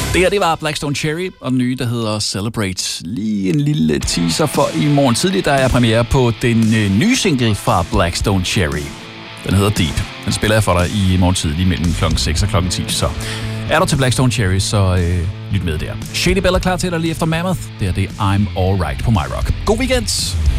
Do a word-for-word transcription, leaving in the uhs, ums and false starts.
Det her, det var Blackstone Cherry, og den nye, der hedder Celebrate. Lige en lille teaser for i morgen tidlig, der er premiere på den øh, nye single fra Blackstone Cherry. Den hedder Deep. Den spiller jeg for dig i morgen tidlig mellem klokken seks og klokken ti. Så er du til Blackstone Cherry, så øh, lyt med der. Shady Bell er klar til dig lige efter Mammoth. Det er det I'm Alright på MyRock. God weekend!